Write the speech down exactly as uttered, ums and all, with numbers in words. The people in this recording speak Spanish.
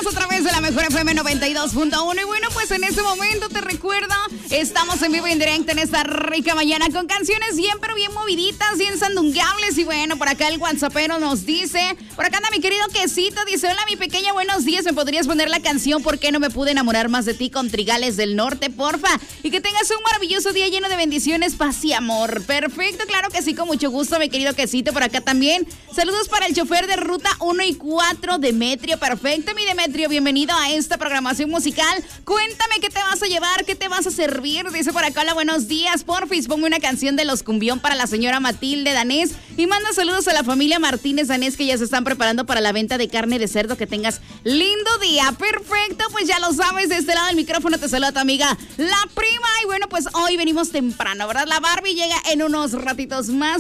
a través de la Mejor F M noventa y dos punto uno. Y bueno, pues en este momento te recuerdo, estamos en vivo y en directo en esta rica mañana con canciones bien, pero bien moviditas, bien sandungables. Y bueno, por acá el WhatsAppero nos dice, por acá anda mi querido Quesito, dice, hola mi pequeña, buenos días, ¿me podrías poner la canción ¿Por qué no me pude enamorar más de ti? Con Trigales del Norte, porfa? Y que tengas un maravilloso día lleno de bendiciones, paz y amor. Perfecto, claro que sí, con mucho gusto, mi querido Quesito, por acá también. Saludos para el chofer de ruta uno y cuatro, Demetrio. Perfecto, mi Demetrio, bienvenido a esta programación musical. Cuéntame qué te vas a llevar, qué te vas a servir. Dice por acá, hola, buenos días, porfis, ponme una canción de Los Cumbión para la señora Matilde Danés. Y manda saludos a la familia Martínez Danés, que ya se están preparando para la venta de carne de cerdo. Que tengas lindo día. Perfecto, pues ya lo sabes, de este lado del micrófono te saluda tu amiga La Prima. Y bueno, pues hoy venimos temprano, ¿verdad? La Barbie llega en unos ratitos más.